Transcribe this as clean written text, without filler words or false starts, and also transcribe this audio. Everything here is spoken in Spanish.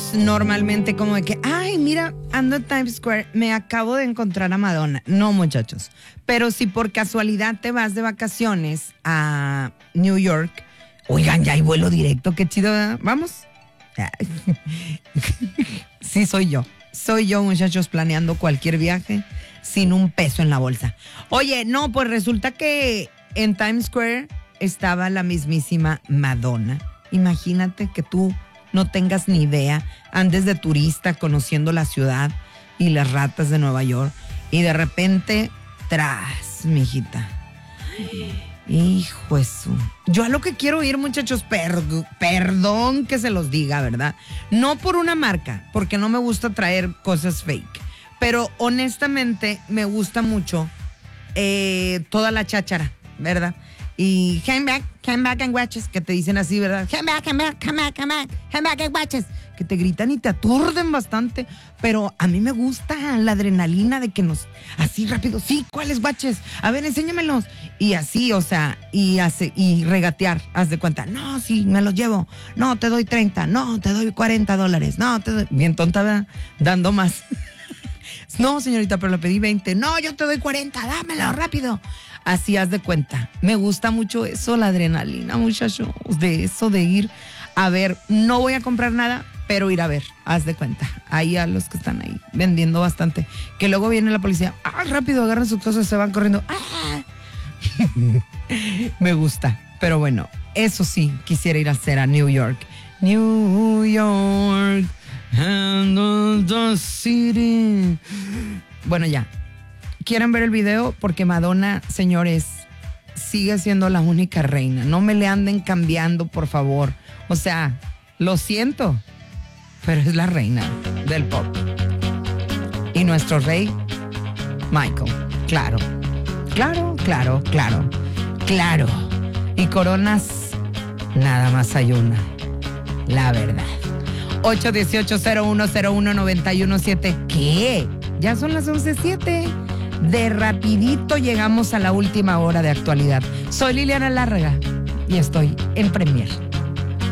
es normalmente como de que, ay, mira, ando en Times Square, me acabo de encontrar a Madonna. No, muchachos. Pero si por casualidad te vas de vacaciones a New York, oigan, ya hay vuelo directo, qué chido, ¿verdad? ¿Vamos? Sí, soy yo. Soy yo, muchachos, planeando cualquier viaje sin un peso en la bolsa. Oye, no, pues resulta que en Times Square estaba la mismísima Madonna. Imagínate que tú no tengas ni idea, andes de turista conociendo la ciudad y las ratas de Nueva York y de repente, tras, mijita. Hijo eso. Yo a lo que quiero ir, muchachos, perdón que se los diga, ¿verdad? No por una marca, porque no me gusta traer cosas fake, pero honestamente me gusta mucho toda la cháchara, ¿verdad? Y handbag and watches, que te dicen así, ¿verdad? Handbag and watches, que te gritan y te aturden bastante, pero a mí me gusta la adrenalina de que nos, así rápido, sí, ¿cuáles watches? A ver, enséñamelos. Y así, o sea, y regatear, haz de cuenta, no, sí, me los llevo, no, te doy 30, no, te doy $40, no, te doy, bien tonta, ¿verdad? Dando más. No, señorita, pero le pedí 20, no, yo te doy 40, dámelo rápido. Así haz de cuenta. Me gusta mucho eso, la adrenalina, muchachos, de eso de ir a ver. No voy a comprar nada, pero ir a ver, haz de cuenta. Ahí a los que están ahí vendiendo bastante. Que luego viene la policía, rápido, agarran sus cosas, se van corriendo. Me gusta. Pero bueno, eso sí, quisiera ir a hacer a New York. New York, and the city. Bueno, ya. ¿Quieren ver el video? Porque Madonna, señores, sigue siendo la única reina. No me le anden cambiando, por favor. O sea, lo siento, pero es la reina del pop. Y nuestro rey, Michael. Claro, claro, claro, claro, claro. Y coronas, nada más hay una. La verdad. 818-0101-917. ¿Qué? Ya son las 11:07. De rapidito llegamos a la última hora de actualidad. Soy Liliana Lárraga y estoy en Premier.